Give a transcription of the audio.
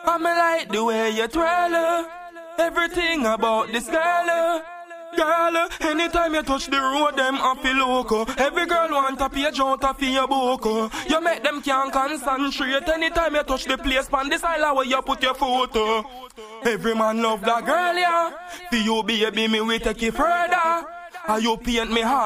I'm like the way you twirl. Everything about this girl. Girl, anytime you touch the road, them happy loco. Every girl want a page out of your book. You make them can't concentrate. Anytime you touch the place, pan this island where you put your photo. Every man love that girl, yeah. For you, baby, me we take it further. And you paint me heart.